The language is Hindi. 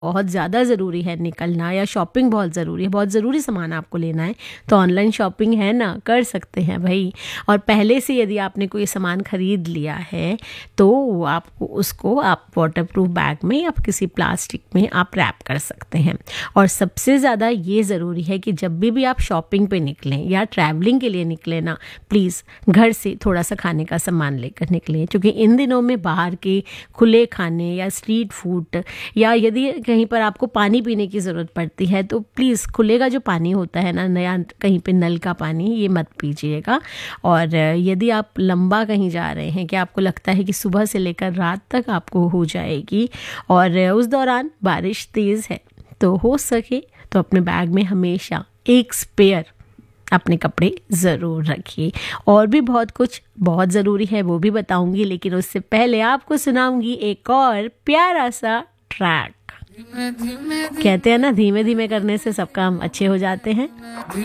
बहुत ज़्यादा ज़रूरी है निकलना या शॉपिंग बहुत ज़रूरी है, बहुत ज़रूरी सामान आपको लेना है, तो ऑनलाइन शॉपिंग है ना, कर सकते हैं भाई। और पहले से यदि आपने कोई सामान ख़रीद लिया है तो आपको उसको आप वाटरप्रूफ बैग में या किसी प्लास्टिक में आप रैप कर सकते हैं। और सबसे ज़्यादा ये ज़रूरी है कि जब भी आप शॉपिंग पे निकलें या ट्रैवलिंग के लिए निकलें ना, प्लीज़ घर से थोड़ा सा खाने का सामान लेकर निकलें, क्योंकि इन दिनों में बाहर के खुले खाने या स्ट्रीट फूड या यदि कहीं पर आपको पानी पीने की ज़रूरत पड़ती है तो प्लीज़ खुले का जो पानी होता है ना, नया कहीं पे नल का पानी, ये मत पीजिएगा। और यदि आप लंबा कहीं जा रहे हैं कि आपको लगता है कि सुबह से लेकर रात तक आपको हो जाएगी और उस दौरान बारिश तेज़ है, तो हो सके तो अपने बैग में हमेशा एक स्पेयर अपने कपड़े ज़रूर रखिए। और भी बहुत कुछ बहुत ज़रूरी है वो भी बताऊंगी, लेकिन उससे पहले आपको सुनाऊंगी एक और प्यारा सा ट्रैक। कहते हैं ना, धीमे धीमे करने से सब काम अच्छे हो जाते हैं।